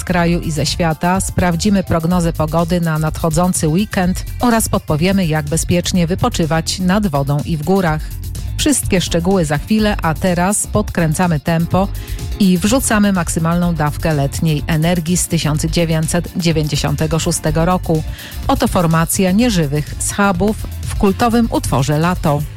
kraju i ze świata, sprawdzimy prognozę pogody na nadchodzący weekend oraz podpowiemy, jak bezpiecznie wypoczywać nad wodą i w górach. Wszystkie szczegóły za chwilę, a teraz podkręcamy tempo i wrzucamy maksymalną dawkę letniej energii z 1996 roku. Oto formacja nieżywych schabów w kultowym utworze Lato.